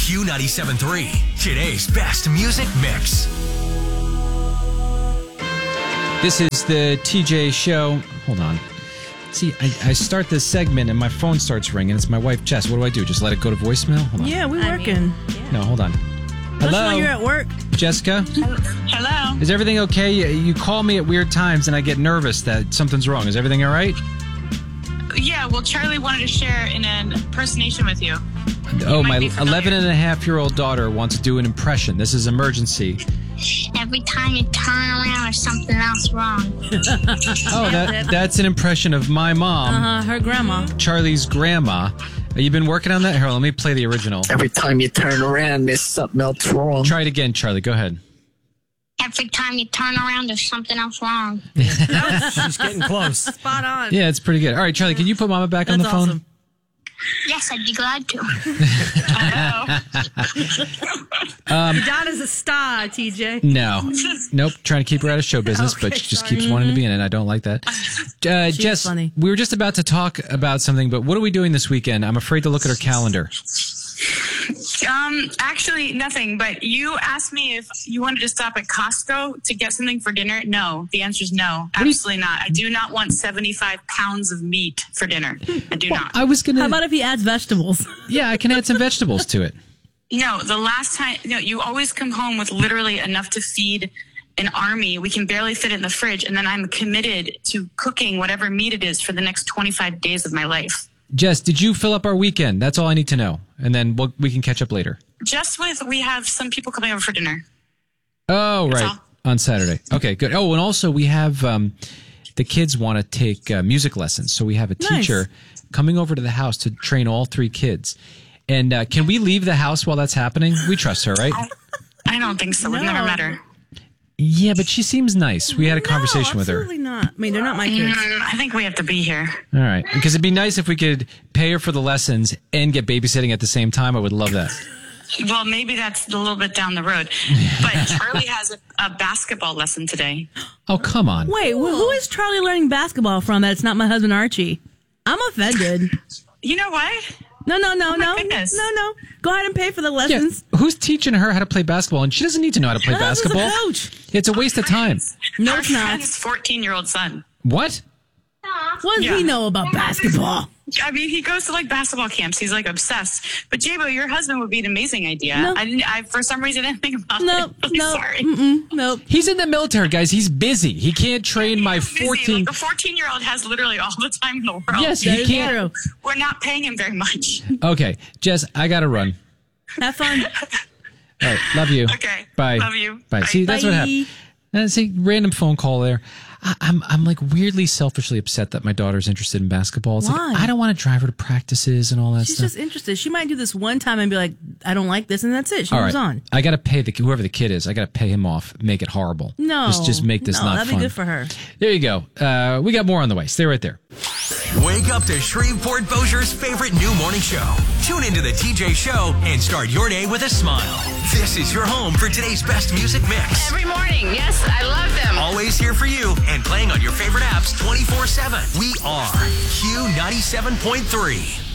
Q97.3, today's best music mix. This is the TJ Show. Hold on. See, I start this segment and my phone starts ringing. It's my wife, Jess. What do? Just let it go to voicemail? Hold on. Yeah, we're working. No, hold on. Hello? When you're at work. Jessica? Hello. Is everything okay? You call me at weird times and I get nervous that something's wrong. Is everything all right? Yeah, well, Charlie wanted to share an impersonation with you. Oh, my 11-and-a-half-year-old daughter wants to do an impression. This is emergency. Every time you turn around, there's something else wrong. Oh, that's an impression of my mom. Her grandma. Charlie's grandma. You been working on that? Here, let me play the original. Every time you turn around, there's something else wrong. Try it again, Charlie. Go ahead. Every time you turn around, there's something else wrong. She's getting close. Spot on. Yeah, it's pretty good. All right, Charlie, can you put Mama back on the phone? Awesome. Yes, I'd be glad to. Donna's a star, TJ. No. Nope. Trying to keep her out of show business, Okay, but she just sorry. keeps wanting to be in it. I don't like that. Jess, funny. we were just about to talk about something, but what are we doing this weekend? I'm afraid to look at her calendar. Actually, nothing, but you asked me if you wanted to stop at Costco to get something for dinner. No, the answer is no. Absolutely not. I do not want 75 pounds of meat for dinner. I do not. I was going to... How about if he adds vegetables? Yeah, I can add some vegetables to it. No, the last time, you always come home with literally enough to feed an army. We can barely fit it in the fridge, and then I'm committed to cooking whatever meat it is for the next 25 days of my life. Jess, did you fill up our weekend? That's all I need to know. And then we can catch up later. We have some people coming over for dinner. Oh, right. On Saturday. Okay, good. Oh, and also we have the kids want to take music lessons. So we have a teacher coming over to the house to train all 3 kids. And can we leave the house while that's happening? We trust her, right? I don't think so. We've never met her. Yeah, but she seems nice. We had a conversation with her. Absolutely not. I mean, they're not my kids. I think we have to be here. All right. Because it'd be nice if we could pay her for the lessons and get babysitting at the same time. I would love that. Well, maybe that's a little bit down the road. But Charlie has a basketball lesson today. Oh, come on. Wait, who is Charlie learning basketball from that it's not my husband Archie? I'm offended. You know what? No. goodness. No. Go ahead and pay for the lessons. Yeah, who's teaching her how to play basketball? And she doesn't need to know how to play basketball. A coach. It's a waste of time. No, Our it's not. friend's 14-year-old son. What? What does he know about basketball? I mean, he goes to basketball camps. He's obsessed. But Jabo, your husband would be an amazing idea. No. I for some reason didn't think about Nope, it. I'm sorry. Nope. He's in the military, guys. He's busy. He can't train my Busy. 14... The 14-year-old has literally all the time in the world. Yes, he can't. True. We're not paying him very much. Okay, Jess, I got to run. Have fun. All right, love you. Okay. Bye. Love you. Bye. Bye. See, that's what happened. See, random phone call there. I'm weirdly selfishly upset that my daughter's interested in basketball. It's Why? I don't want to drive her to practices and all that She's stuff. just interested. She might do this one time and be like, I don't like this, and that's it. She All moves right. on. I got to pay whoever the kid is. I got to pay him off. Make it horrible. No. Just make this not that'd fun. be good for her. There you go. We got more on the way. Stay right there. Wake up to Shreveport Bossier's favorite new morning show. Tune into the TJ Show and start your day with a smile. This is your home for today's best music mix. Every morning. Yes, I love them. Always here for you and playing on your favorite apps 24/7. We are Q97.3.